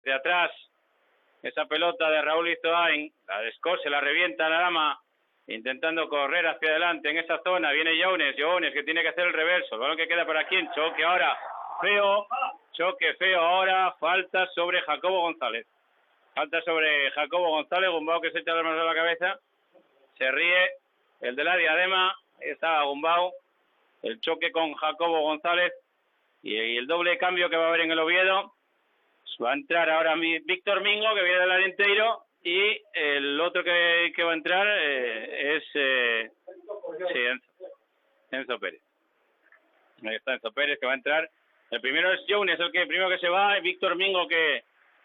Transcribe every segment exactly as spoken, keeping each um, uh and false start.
de atrás, esa pelota de Raúl Izoain, la descose, la revienta la dama, intentando correr hacia adelante en esa zona. Viene Jones, Jones que tiene que hacer el reverso, el balón que queda por aquí en choque ahora, feo, choque feo ahora, falta sobre Jacobo González. Falta sobre Jacobo González, Gumbau que se echa las manos a la cabeza, se ríe, el de la diadema, ahí está Gumbau, el choque con Jacobo González y, y el doble cambio que va a haber en el Oviedo. Va a entrar ahora Víctor Mingo, que viene del Arenteiro, y el otro que, que va a entrar eh, es eh, sí, Enzo, Enzo Pérez. Ahí está Enzo Pérez, que va a entrar. El primero es Jones, el que el primero que se va, y Víctor Mingo que...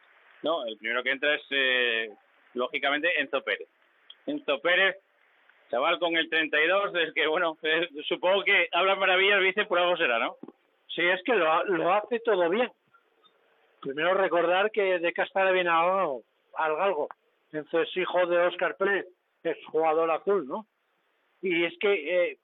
No, el primero que entra es, eh, lógicamente, Enzo Pérez. Enzo Pérez, chaval con el treinta y dos, es que, bueno, eh, supongo que habla maravillas, dice, por algo será, ¿no? Sí, es que lo, lo hace todo bien. Primero recordar que de Castara viene algo, algo. Enzo es hijo de Óscar Pérez, es jugador azul, ¿no? Y es que eh,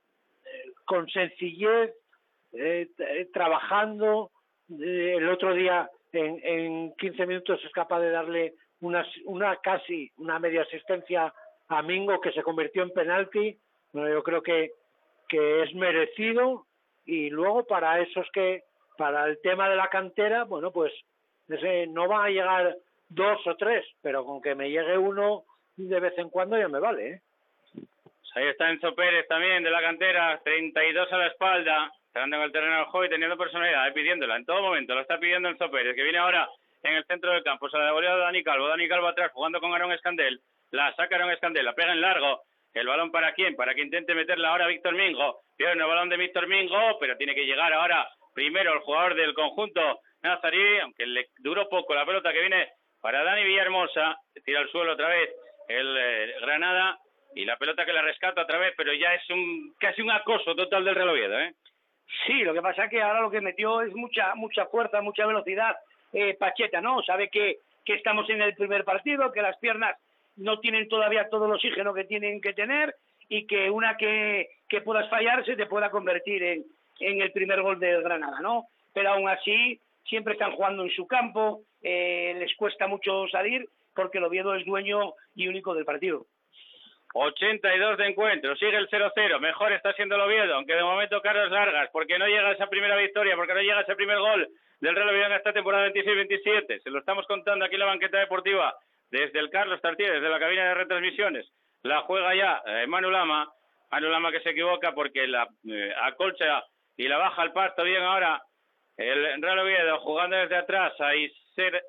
con sencillez, eh, trabajando, eh, el otro día en, en quince minutos es capaz de darle una, una casi una media asistencia a Mingo, que se convirtió en penalti. Bueno, yo creo que, que es merecido. Y luego para esos que, para el tema de la cantera, bueno, pues ese, no van a llegar dos o tres, pero con que me llegue uno de vez en cuando ya me vale, ¿eh? Pues ahí está Enzo Pérez también, de la cantera, treinta y dos a la espalda, entrando en el terreno del juego y teniendo personalidad, eh, pidiéndola en todo momento, lo está pidiendo Enzo Pérez, que viene ahora en el centro del campo, se la devolvió a Dani Calvo, Dani Calvo atrás, jugando con Aaron Escandel, la saca Aaron Escandel, la pega en largo, el balón para quién, para que intente meterla ahora Víctor Mingo, tiene el balón de Víctor Mingo, pero tiene que llegar ahora primero el jugador del conjunto nazarí, aunque le duró poco la pelota que viene para Dani Villahermosa, tira al suelo otra vez el eh, Granada, y la pelota que la rescata otra vez, pero ya es un casi un acoso total del Real Oviedo, ¿eh? Sí, lo que pasa es que ahora lo que metió es mucha mucha fuerza, mucha velocidad, eh, Pacheta, ¿no? Sabe que, que estamos en el primer partido, que las piernas no tienen todavía todo el oxígeno que tienen que tener, y que una que, que puedas fallar se te pueda convertir en, en el primer gol del Granada, ¿no? Pero aún así siempre están jugando en su campo, eh, les cuesta mucho salir porque el Oviedo es dueño y único del partido. ochenta y dos de encuentro, sigue el cero cero, mejor está siendo el Oviedo, aunque de momento Carlos Largas, porque no llega esa primera victoria, porque no llega ese primer gol del Real Oviedo en esta temporada veintiséis veintisiete, se lo estamos contando aquí en la banqueta deportiva, desde el Carlos Tartier, desde la cabina de retransmisiones, la juega ya eh, Manu Lama, Manu Lama que se equivoca porque la eh, acolcha y la baja al pasto bien ahora, el Real Oviedo jugando desde atrás, ahí ser,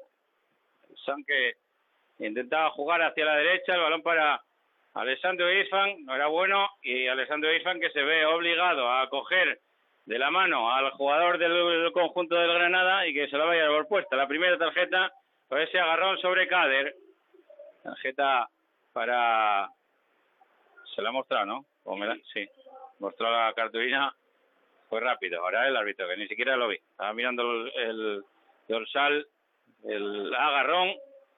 son que intentaba jugar hacia la derecha, el balón para Alessandro Isfan, no era bueno, y Alessandro Isfan que se ve obligado a coger de la mano al jugador del, del conjunto del Granada y que se la vaya a llevar puesta. La primera tarjeta por ese agarrón sobre Kader, tarjeta para... se la ha mostrado, ¿no? ¿O me la... Sí, mostró la cartulina, fue rápido, ahora el árbitro, que ni siquiera lo vi, estaba mirando el, el dorsal, el agarrón,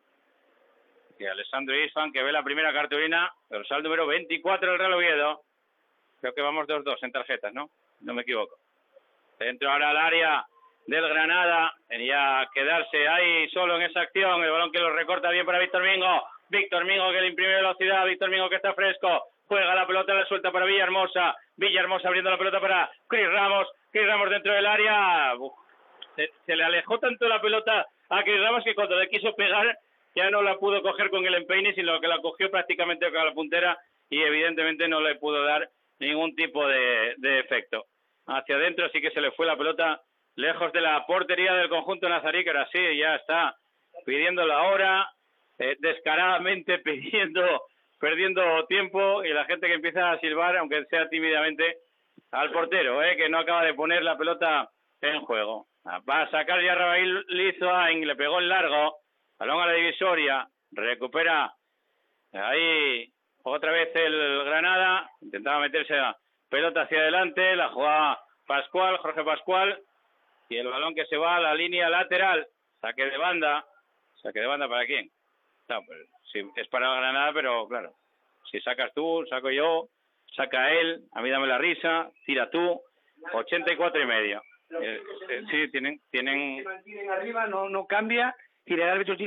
y Alessandro Isfan que ve la primera cartulina, dorsal número veinticuatro del Real Oviedo. Creo que vamos dos dos en tarjetas, ¿no? No me equivoco. Dentro ahora al área del Granada, venía quedarse ahí solo en esa acción, el balón que lo recorta bien para Víctor Mingo, Víctor Mingo que le imprime velocidad, Víctor Mingo que está fresco, juega la pelota, la suelta para Villahermosa, Villahermosa abriendo la pelota para Chris Ramos, Chris Ramos dentro del área, uf, se, se le alejó tanto la pelota a Chris Ramos que cuando le quiso pegar ya no la pudo coger con el empeine, sino que la cogió prácticamente con la puntera y evidentemente no le pudo dar ningún tipo de, de efecto. Hacia adentro sí que se le fue la pelota lejos de la portería del conjunto nazarí, que ahora sí ya está pidiendo la hora, eh, descaradamente pidiendo, perdiendo tiempo, y la gente que empieza a silbar, aunque sea tímidamente, al portero, eh, que no acaba de poner la pelota en juego. Va a sacar ya Rafael Lizoain, le pegó en largo, balón a la divisoria, recupera ahí otra vez el Granada, intentaba meterse la pelota hacia adelante, la jugaba Pascual, Jorge Pascual, y el balón que se va a la línea lateral, saque de banda, saque de banda ¿para quién? No, pues, sí, es para el Granada, pero claro, si sacas tú, saco yo, saca él, a mí dame la risa, tira tú, ochenta y cuatro y medio. Eh, eh, sí, tienen, tienen... Se mantienen arriba, no, no cambia, Si el árbitro